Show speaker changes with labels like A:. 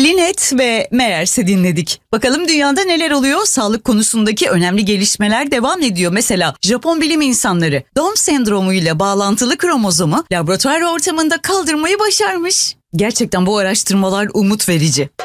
A: Linet ve Meyers'i dinledik. Bakalım dünyada neler oluyor? Sağlık konusundaki önemli gelişmeler devam ediyor. Mesela Japon bilim insanları Down sendromuyla bağlantılı kromozomu laboratuvar ortamında kaldırmayı başarmış. Gerçekten bu araştırmalar umut verici.